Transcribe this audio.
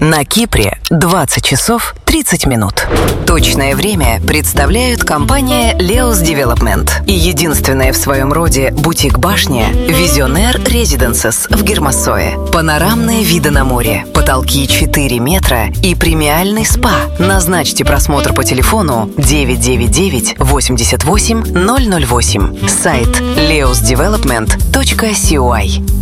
На Кипре 20 часов 30 минут. Точное время представляют компания Leos Development и единственная в своем роде бутик-башня Visionaire Residences в Гермассое. Панорамные виды на море, потолки 4 метра и премиальный спа. Назначьте просмотр по телефону 999 88 008. Сайт leosdevelopment.coy.